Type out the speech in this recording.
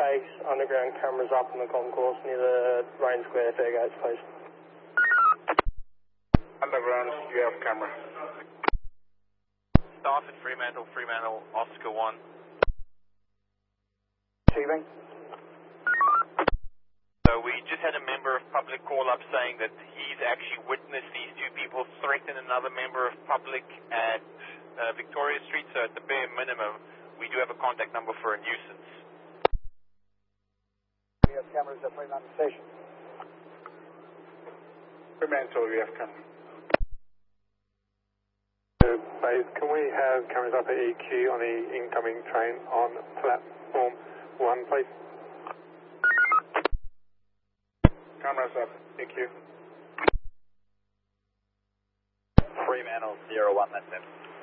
base underground cameras up on the concourse near the Rain Square fairgates, please. Underground, you have camera. Staff at Fremantle, Oscar 1. Receiving. So we just had a member of public call up saying that he's actually witnessed these two people threaten another member of public at Victoria Street, so at the bare minimum, we do have a contact number for a nuisance. We have cameras at Fremantle Station. Fremantle, we have camera. Base, can we have cameras up at EQ on the incoming train on platform 1, please? Cameras up, EQ. Fremantle 01, that's it.